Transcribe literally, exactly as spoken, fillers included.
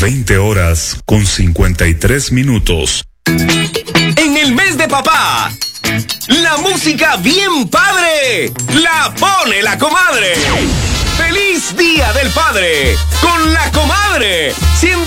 veinte horas con cincuenta y tres minutos. En el mes de papá, la música bien padre la pone la comadre. ¡Feliz Día del Padre! Con la comadre, siendo